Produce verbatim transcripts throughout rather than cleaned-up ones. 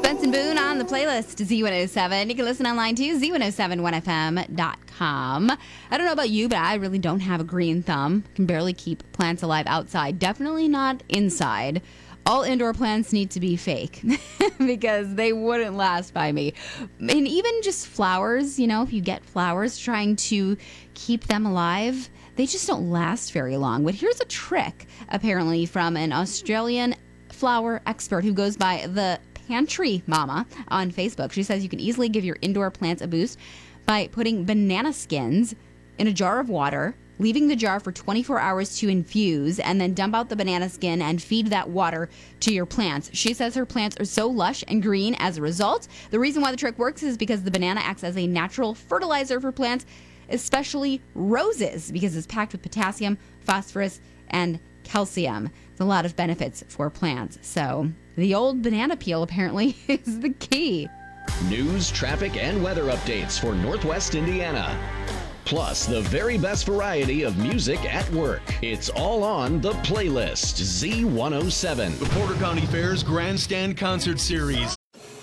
Benson Boone on the playlist, Z one oh seven. You can listen online too, Z one oh seven one F M dot com. I don't know about you, but I really don't have a green thumb. Can barely keep plants alive outside. Definitely not inside. All indoor plants need to be fake because they wouldn't last by me. And even just flowers, you know, if you get flowers, trying to keep them alive, they just don't last very long. But here's a trick, apparently, from an Australian flower expert who goes by the Pantry Mama on Facebook. She says you can easily give your indoor plants a boost by putting banana skins in a jar of water, leaving the jar for twenty-four hours to infuse, and then dump out the banana skin and feed that water to your plants. She says her plants are so lush and green as a result. The reason why the trick works is because the banana acts as a natural fertilizer for plants, especially roses, because it's packed with potassium, phosphorus, and calcium. It's a lot of benefits for plants. So the old banana peel apparently is the key. News, traffic, and weather updates for Northwest Indiana. Plus, the very best variety of music at work. It's all on the playlist, Z one oh seven. The Porter County Fair's Grandstand Concert Series.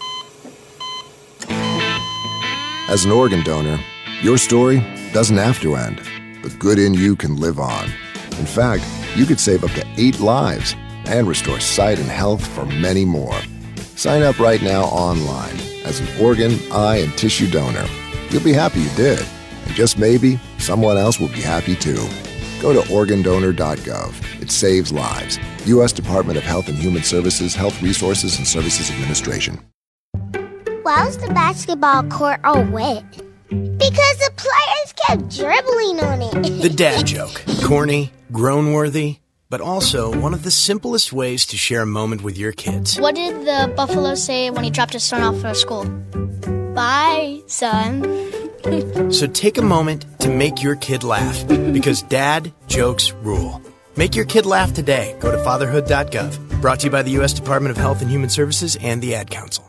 As an organ donor, your story doesn't have to end. The good in you can live on. In fact, you could save up to eight lives and restore sight and health for many more. Sign up right now online as an organ, eye, and tissue donor. You'll be happy you did. And just maybe, someone else will be happy too. Go to organ donor dot gov. It saves lives. U S Department of Health and Human Services, Health Resources and Services Administration. Why was the basketball court all wet? Because the players kept dribbling on it. The dad joke. Corny, groan-worthy, but also one of the simplest ways to share a moment with your kids. What did the buffalo say when he dropped his son off for school? Bye, son. So take a moment to make your kid laugh, because dad jokes rule. Make your kid laugh today. Go to fatherhood dot gov. Brought to you by the U S Department of Health and Human Services and the Ad Council.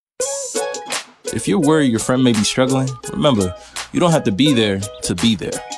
If you're worried your friend may be struggling, remember, you don't have to be there to be there.